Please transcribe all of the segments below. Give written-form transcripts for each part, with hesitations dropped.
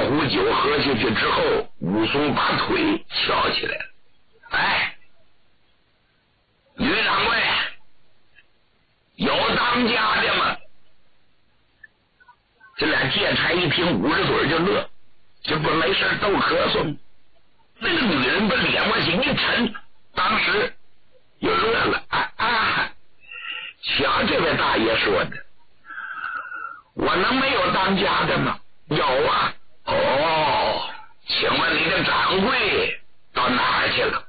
壶酒喝下去之后，武松把腿翘起来了。哎，吕掌柜，有当家的吗？这俩借差一听捂着嘴就乐，这不没事逗咳嗽吗？那个女人把脸往起一沉，当时又乐了。瞧这位大爷说的，我能没有当家的吗？有啊。哦，请问你的掌柜到哪儿去了？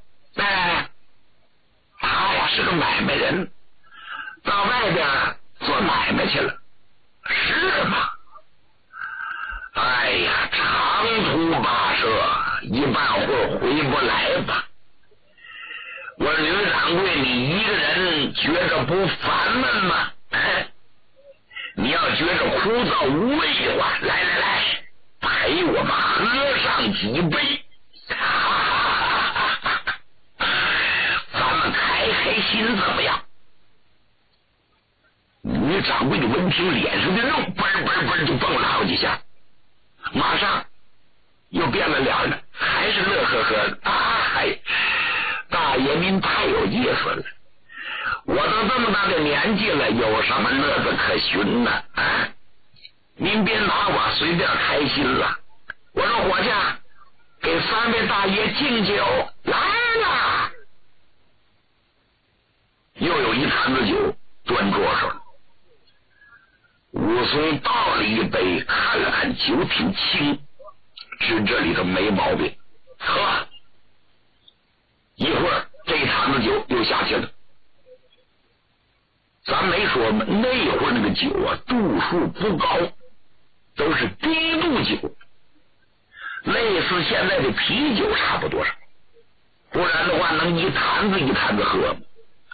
他呀是个买卖人，到外边做买卖去了。是吗？哎呀，长途跋涉，一半会儿回不来吧。我吕掌柜，你一个人觉着不烦闷吗？你要觉着枯燥无味的话，来，陪我们喝上几杯，咱们开心怎么样？女掌柜的闻听，脸上的肉嘣就蹦了好几下，马上又变了脸了，还是乐呵呵的。大爷您太有意思了，我都这么大的年纪了，有什么乐子可寻呢？您别拿我随便开心了。我说伙计，给三位大爷敬酒来了。又有一坛子酒端桌上了，武松倒了一杯，看了看酒挺轻，知这里头没毛病，喝。一会儿这一坛子酒又下去了。咱没说吗？那会儿那个酒啊，度数不高，都是低度酒，类似现在的啤酒差不多少，不然的话能一坛子一坛子喝吗？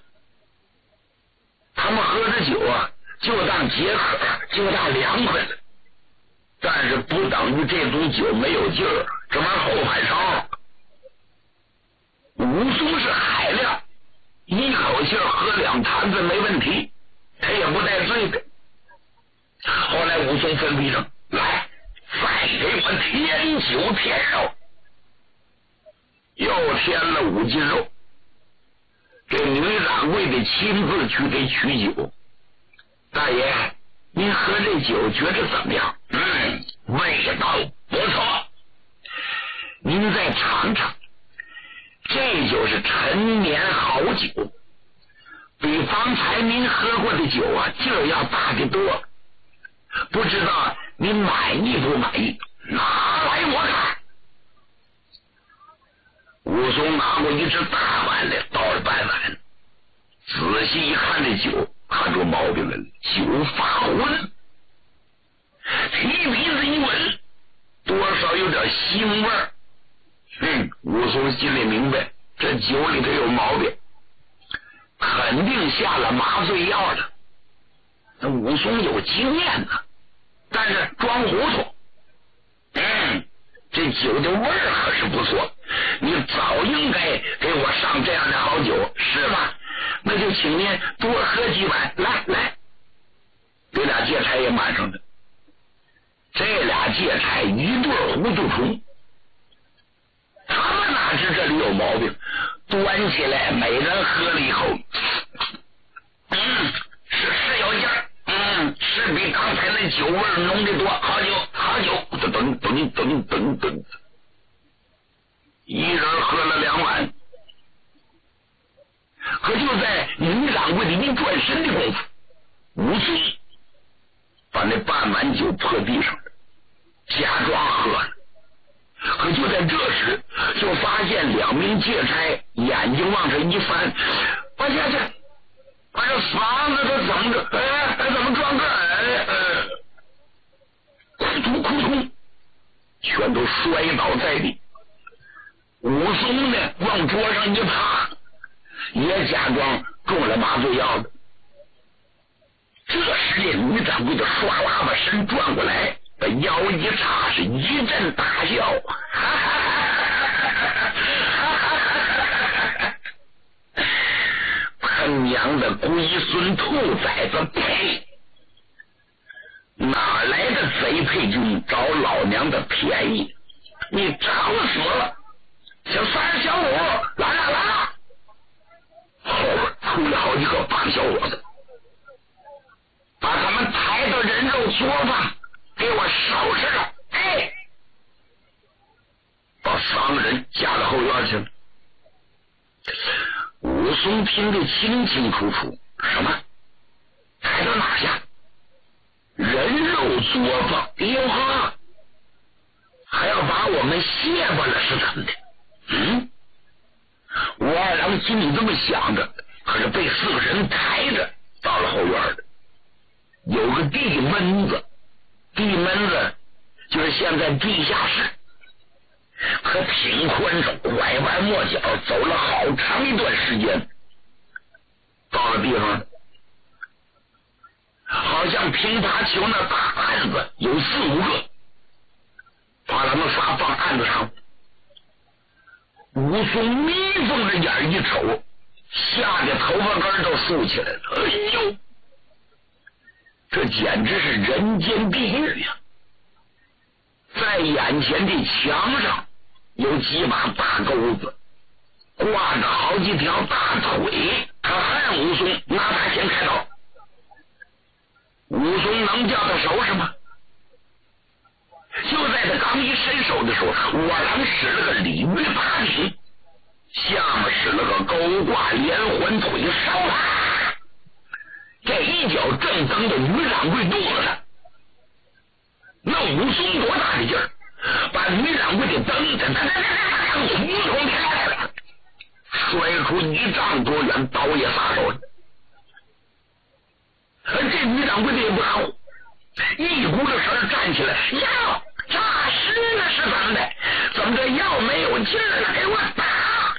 他们喝着酒啊，就当解渴，就当凉快了，但是不等于这种酒没有劲儿，这玩意儿后排烧。武松是海量，一口气喝2坛子没问题，他也不带醉的。后来武松分批上来，再给我添酒添肉，又添了5斤肉，给女掌柜的亲自去给取酒。大爷，您喝这酒觉着怎么样？味道不错，您再尝尝，这就是陈年好酒，比方才您喝过的酒啊劲儿要大得多，不知道您满意不满意？拿来我看。武松拿过一只大碗来，倒了半碗，仔细一看这酒，看出毛病来了，酒发浑，提鼻子一闻，多少有点腥味儿。武松心里明白，这酒里头有毛病，肯定下了麻醉药了。那武松有经验呢，但是装糊涂。这酒的味儿可是不错，你早应该给我上这样的好酒，是吧？那就请您多喝几碗，来，给俩借差也满上的。这俩借差一对糊涂虫，他们哪知这里有毛病，端起来每人喝了一口，是有劲儿，是比刚才那酒味儿浓得多，好酒，噔，一人喝了2碗。可就在女掌柜的一转身的功夫，武松把那半碗酒泼地上了，假装喝了。可就在这时，就发现2名借差眼睛往这一翻，我这嗓子这怎么着？怎么撞个儿？扑通，全都摔倒在地。武松呢，往桌上一趴，也假装中了麻醉药的。这时这女掌柜的唰啦把身转过来，把腰一叉，是一阵大笑。他娘的龟孙兔崽子，呸！哪来的贼配军找老娘的便宜，你找死了！小三小五，来了来了！后边出来好几个棒小伙子，把他们抬到人肉作坊，给我收拾了！哎，把3个人架到后院去了。武松听得清清楚楚，什么？抬到哪去？人肉作坊？哟呵，还要把我们卸巴了是怎么的？武二郎心里这么想着，可是被4个人抬着到了后院的。有个地门子，地门子就是现在地下室，可挺宽敞，拐弯抹角，走了好长一段时间，到了地方，好像乒乓球那大案子有4、5个，把他们仨放案子上。武松眯缝着眼一瞅，吓得头发根都竖起来了。哎呦，这简直是人间地狱呀！在眼前的墙上有几把大钩子，挂着好几条大腿，他恨武松拿他先开刀。武松能叫他收拾吗？就在他刚一伸手的时候，武二郎使了个鲤鱼打挺，下面使了个勾挂连环腿烧他，这一脚正蹬到于掌柜肚子上。那武松多大的劲儿，把于掌柜的蹬着一通开来了，摔出1丈多远，刀也撒手了。这于掌柜的也不含糊，一股子神站起来，要诈尸了是怎么的？怎么着要没有劲儿了？给我打！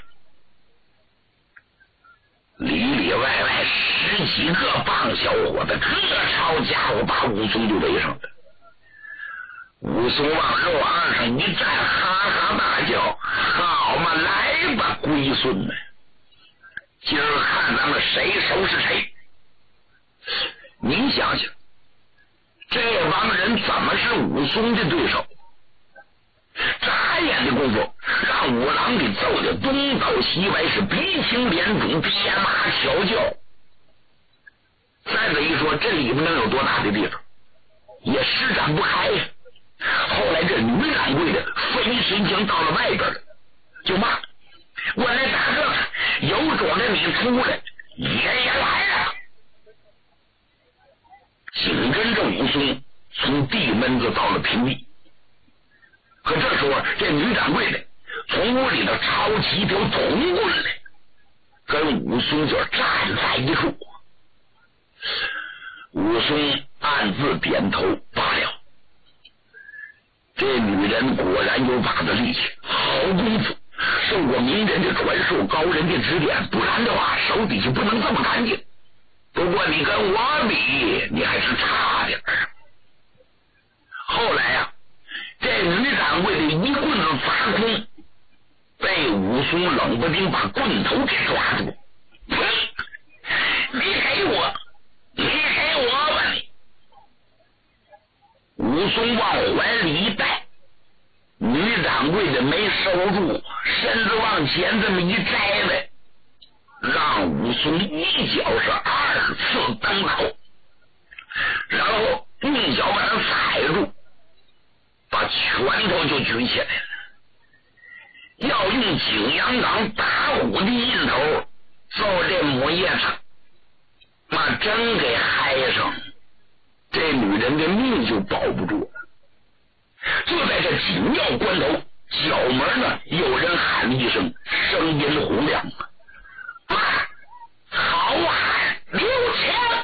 里里外外10几个棒小伙子，这抄家伙把武松就围上了。武松往肉案上一站，哈哈大叫：“好嘛，来吧，龟孙们！今儿看咱们谁收拾谁！”您想想，这帮人怎么是武松的对手？眨眼的功夫，让武郎给揍得东倒西歪，是鼻青脸肿，爹妈调教。再者一说，这里边能有多大的地方，也施展不开呀。后来这女掌柜的分神情到了外边了，就骂：“我来打这个，有种的你出来！”也来了。紧跟着武松从地门子到了平地，可这时候这女掌柜的从屋里头抄起一条铜棍来，跟武松就站在一处。武松暗自点头罢了。这女人果然有把子力气，好功夫，受过名人的传授，高人的指点，不然的话手底下不能这么干净。不过你跟我比，你还是差点儿。后来呀，这女掌柜的一棍子砸空，被武松冷不丁把棍头给抓住。你给我，你给我吧你！武松往怀里一带，女掌柜的没收住，身子往前这么一摘来，让武松一脚是2次蹬倒，然后用脚把他踩住，把拳头就举起来了，要用景阳冈打虎的劲头揍这母夜叉，那真给害上，这女人的命就保不住了。就在这紧要关头，角门呢有人喊了一声，声音洪亮：“好汉刘强！”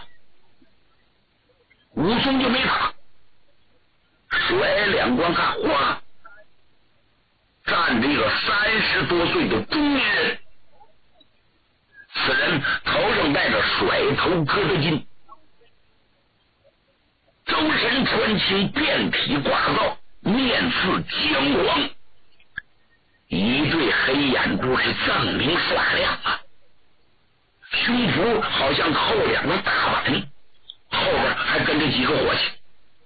武松就没打，甩两光看，哇，站着一个30多岁的中年人。此人头上戴着甩头疙瘩巾，周身穿青，遍体挂皂，面似姜黄，一对黑眼珠是锃明刷亮啊，胸脯好像扣2个大碗，后边还跟着几个伙计。